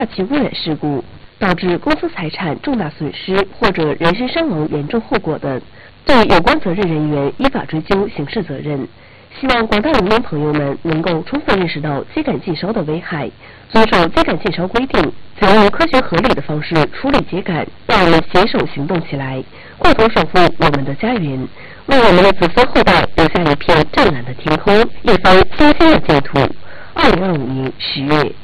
大气污染事故，导致公司财产重大损失或者人身伤亡严重后果的，对有关责任人员依法追究刑事责任。希望广大人民朋友们能够充分认识到秸秆禁烧的危害，遵守秸秆禁烧规定，采用科学合理的方式处理秸秆，让我们携手行动起来，共同守护我们的家园，为我们的子孙后代留下一片湛蓝的天空，一方清新的净土。2025年10月。